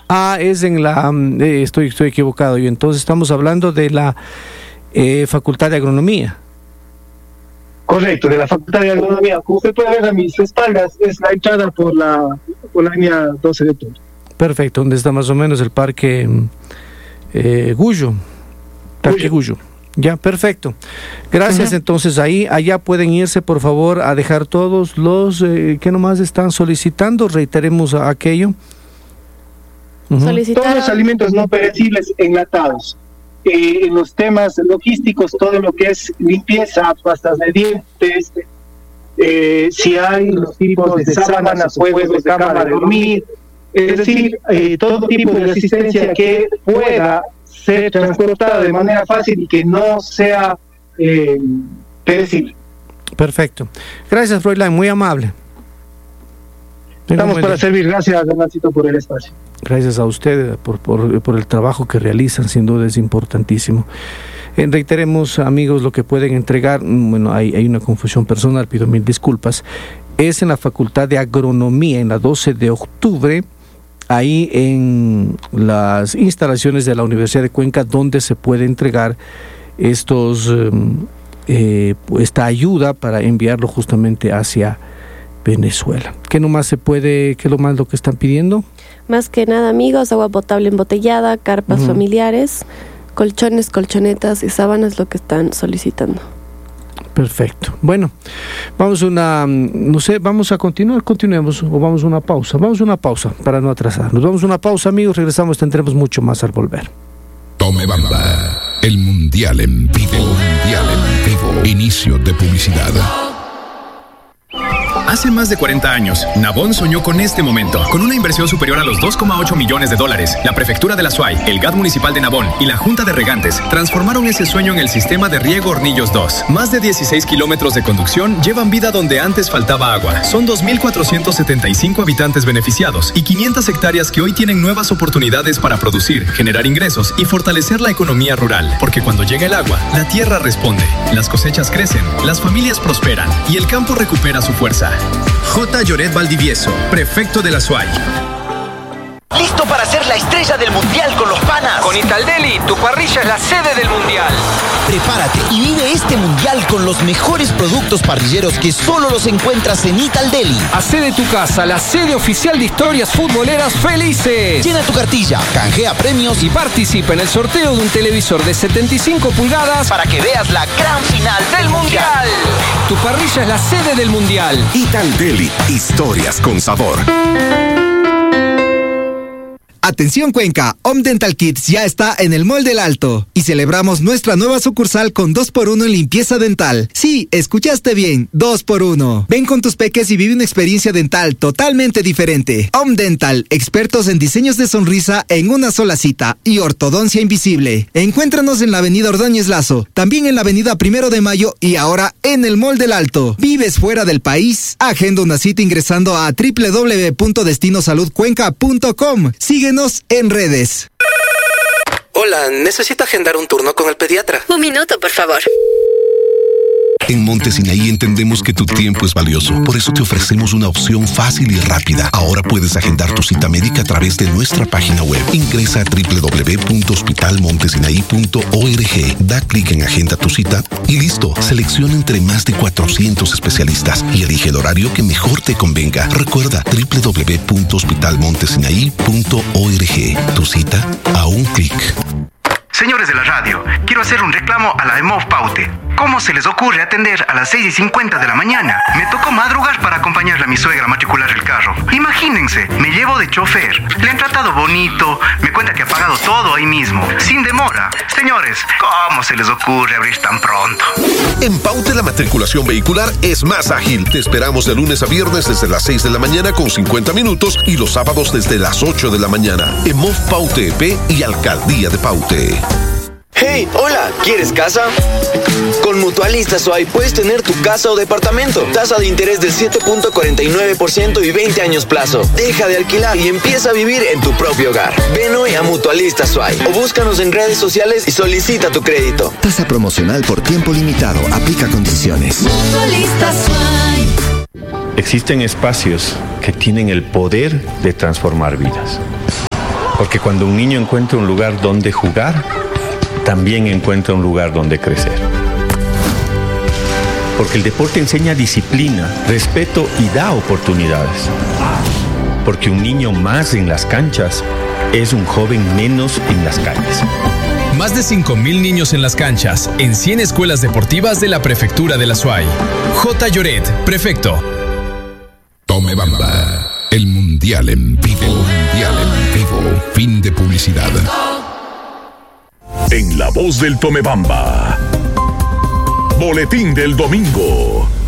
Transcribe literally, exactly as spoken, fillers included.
Ah, es en la... Eh, estoy, estoy equivocado yo. Entonces estamos hablando de la eh, Facultad de Agronomía. Correcto, de la Facultad de Agronomía. Como usted puede ver a mis espaldas, es la entrada por la, por la línea doce de octubre. Perfecto, donde está más o menos el Parque eh, Gullo. Parque Gullo. Ya, perfecto. Gracias. Uh-huh. Entonces ahí, allá pueden irse, por favor, a dejar todos los eh, que nomás están solicitando. Reiteremos a aquello. Uh-huh. Todos los alimentos no perecibles enlatados. Eh, en los temas logísticos, todo lo que es limpieza, pastas de dientes, eh, si hay los tipos de sábanas, juegos de cama de dormir, es decir, eh, todo tipo de asistencia que pueda ser transportada de manera fácil y que no sea eh, perecible. Perfecto. Gracias, Froilán, muy amable. Estamos para servir. Gracias, Bernardito, por el espacio. Gracias a ustedes por, por, por el trabajo que realizan, sin duda es importantísimo. Eh, reiteremos, amigos, lo que pueden entregar. Bueno, hay, hay una confusión personal, pido mil disculpas. Es en la Facultad de Agronomía, en la doce de octubre, ahí en las instalaciones de la Universidad de Cuenca, donde se puede entregar estos eh, eh, esta ayuda para enviarlo justamente hacia Venezuela. ¿Qué nomás se puede, qué es lo más lo que están pidiendo? Más que nada, amigos, agua potable embotellada, carpas uh-huh. familiares, colchones, colchonetas y sábanas, lo que están solicitando. Perfecto. Bueno, vamos a una, no sé, vamos a continuar, continuemos o vamos a una pausa. Vamos a una pausa para no atrasarnos. Vamos a una pausa, amigos, regresamos, tendremos mucho más al volver. Tome Bamba, el Mundial en vivo, el Mundial en vivo, inicio de publicidad. Hace más de cuarenta años, Nabón soñó con este momento. Con una inversión superior a los dos coma ocho millones de dólares, la Prefectura de la Suay, el G A T Municipal de Nabón y la Junta de Regantes transformaron ese sueño en el sistema de riego Hornillos dos. Más de dieciséis kilómetros de conducción llevan vida donde antes faltaba agua. Son dos mil cuatrocientos setenta y cinco habitantes beneficiados y quinientas hectáreas que hoy tienen nuevas oportunidades para producir, generar ingresos y fortalecer la economía rural. Porque cuando llega el agua, la tierra responde, las cosechas crecen, las familias prosperan y el campo recupera su fuerza. J. Lloret Valdivieso, prefecto de la Suay. ¿Listo para ser la estrella del mundial con los panas? Con Italdeli, tu parrilla es la sede del mundial. Prepárate y vive este mundial con los mejores productos parrilleros que solo los encuentras en Italdeli. Hacé de tu casa la sede oficial de historias futboleras felices. Llena tu cartilla, canjea premios y participa en el sorteo de un televisor de setenta y cinco pulgadas para que veas la gran final del mundial. Tu parrilla es la sede del mundial. Italdeli, historias con sabor. Atención Cuenca, Home Dental Kits ya está en el Mall del Alto y celebramos nuestra nueva sucursal con dos por uno en limpieza dental. Sí, escuchaste bien, dos por uno. Ven con tus peques y vive una experiencia dental totalmente diferente. Home Dental, expertos en diseños de sonrisa en una sola cita y ortodoncia invisible. Encuéntranos en la avenida Ordóñez Lazo, también en la avenida Primero de Mayo y ahora en el Mall del Alto. ¿Vives fuera del país? Agenda una cita ingresando a doble u doble u doble u punto destino salud cuenca punto com. Síguenos en redes. Hola, necesito agendar un turno con el pediatra. Un minuto, por favor. En Monte Sinaí entendemos que tu tiempo es valioso. Por eso te ofrecemos una opción fácil y rápida. Ahora puedes agendar tu cita médica a través de nuestra página web. Ingresa a doble u doble u doble u punto hospital montesinaí punto org. Da clic en Agenda tu cita y listo. Selecciona entre más de cuatrocientos especialistas y elige el horario que mejor te convenga. Recuerda doble u doble u doble u punto hospital montesinaí punto org. Tu cita a un clic. Señores de la radio, quiero hacer un reclamo a la EMOV Paute. ¿Cómo se les ocurre atender a las seis y cincuenta de la mañana? Me tocó madrugar para acompañarle a mi suegra a matricular el carro. Imagínense, me llevo de chofer. Le han tratado bonito, me cuenta que ha pagado todo ahí mismo, sin demora. Señores, ¿cómo se les ocurre abrir tan pronto? En Paute la matriculación vehicular es más ágil. Te esperamos de lunes a viernes desde las seis de la mañana con cincuenta minutos y los sábados desde las ocho de la mañana. EMOV Paute E P y Alcaldía de Paute. Hey, hola, ¿quieres casa? Con Mutualista Suay puedes tener tu casa o departamento. Tasa de interés del siete punto cuarenta y nueve por ciento y veinte años plazo. Deja de alquilar y empieza a vivir en tu propio hogar. Ven hoy a Mutualista Suay o búscanos en redes sociales y solicita tu crédito. Tasa promocional por tiempo limitado. Aplica condiciones. Mutualista Suay. Existen espacios que tienen el poder de transformar vidas. Porque cuando un niño encuentra un lugar donde jugar, también encuentra un lugar donde crecer. Porque el deporte enseña disciplina, respeto y da oportunidades. Porque un niño más en las canchas es un joven menos en las calles. Más de cinco mil niños en las canchas, en cien escuelas deportivas de la Prefectura de la Suay. J. Lloret, prefecto. Tomebamba, el mundial en vivo. Mundial en vivo. Fin de publicidad. En la voz del Tomebamba. Boletín del domingo.